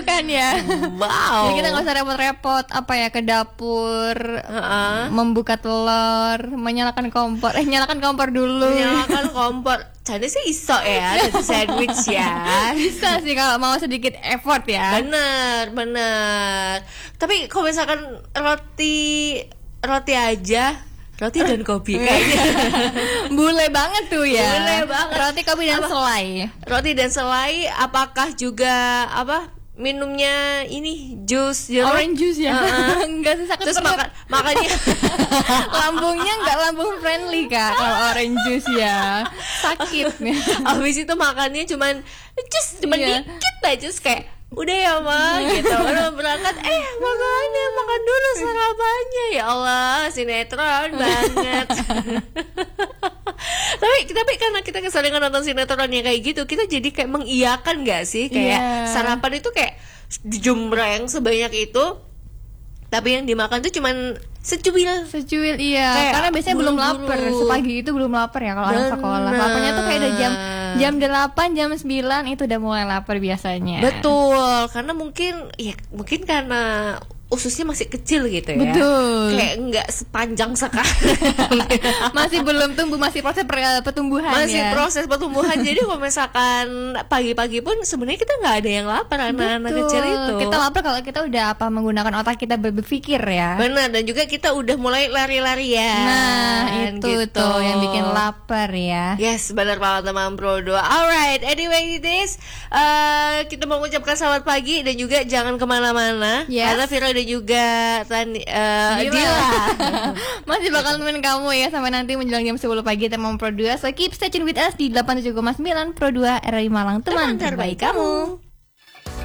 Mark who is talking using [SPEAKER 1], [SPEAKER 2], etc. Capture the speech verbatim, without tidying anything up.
[SPEAKER 1] Bukan ya.
[SPEAKER 2] Wow.
[SPEAKER 1] Jadi kita nggak usah repot-repot apa ya ke dapur,
[SPEAKER 2] uh-uh.
[SPEAKER 1] membuka telur, menyalakan kompor. Eh nyalakan kompor dulu.
[SPEAKER 2] Menyalakan kompor. Jadi sih iso ya, jadi sandwich ya.
[SPEAKER 1] Bisa sih kalau mau sedikit effort ya.
[SPEAKER 2] Bener, bener. Tapi kalau misalkan roti roti aja, roti dan kopi kayaknya
[SPEAKER 1] bule banget tuh ya.
[SPEAKER 2] Bule banget.
[SPEAKER 1] Roti, kopi dan
[SPEAKER 2] apa?
[SPEAKER 1] selai.
[SPEAKER 2] Roti dan selai, apakah juga apa minumnya ini jus jeruk?
[SPEAKER 1] Orange juice ya.
[SPEAKER 2] Uh-uh.
[SPEAKER 1] Enggak sih sakit
[SPEAKER 2] Terus
[SPEAKER 1] perut.
[SPEAKER 2] makan makannya
[SPEAKER 1] lambungnya enggak lambung friendly Kak kalau orange juice ya. Sakit nih.
[SPEAKER 2] Habis itu makannya cuman jus cuman
[SPEAKER 1] Iya.
[SPEAKER 2] dikit aja kayak udah ya ma gitu. Udah berangkat eh makannya makan dulu sarapannya. Ya Allah, sinetron banget. tapi tapi karena kita keseringan nonton sinetron yang kayak gitu, kita jadi kayak mengiyakan nggak sih kayak
[SPEAKER 1] Yeah.
[SPEAKER 2] sarapan itu kayak jumreng sebanyak itu, tapi yang dimakan tuh cuman secuil.
[SPEAKER 1] Secuil iya.
[SPEAKER 2] Kayak
[SPEAKER 1] Karena biasanya belum
[SPEAKER 2] buru-buru.
[SPEAKER 1] lapar. Sepagi itu belum lapar ya kalau anak
[SPEAKER 2] Bener.
[SPEAKER 1] sekolah. Laparnya tuh kayak udah jam jam delapan, jam sembilan itu udah mulai lapar biasanya.
[SPEAKER 2] Betul, karena mungkin ya mungkin karena ususnya masih kecil gitu ya.
[SPEAKER 1] Betul.
[SPEAKER 2] Kayak nggak sepanjang sekarang.
[SPEAKER 1] Masih belum tumbuh, masih proses per- pertumbuhan
[SPEAKER 2] Masih
[SPEAKER 1] ya.
[SPEAKER 2] proses pertumbuhan. Jadi kalau misalkan pagi-pagi pun sebenarnya kita nggak ada yang lapar anak-anak
[SPEAKER 1] Betul.
[SPEAKER 2] kecil itu.
[SPEAKER 1] Kita lapar kalau kita udah apa menggunakan otak kita berpikir ya.
[SPEAKER 2] Benar, dan juga kita udah mulai lari-larian.
[SPEAKER 1] Nah, itu
[SPEAKER 2] gitu.
[SPEAKER 1] tuh yang bikin lapar ya.
[SPEAKER 2] Yes, benar banget teman Brodo. Alright, anyway this uh, kita mau mengucapkan selamat pagi dan juga jangan kemana-mana.
[SPEAKER 1] Yes.
[SPEAKER 2] Karena Viro dan juga Tani, uh,
[SPEAKER 1] Dila.
[SPEAKER 2] Dila.
[SPEAKER 1] Masih bakal nemenin kamu ya sampai nanti menjelang jam sepuluh pagi teman Pro dua. So keep stay tune with us di delapan puluh tujuh koma sembilan Pro dua R I Malang, teman,
[SPEAKER 2] Teman terbaik kamu.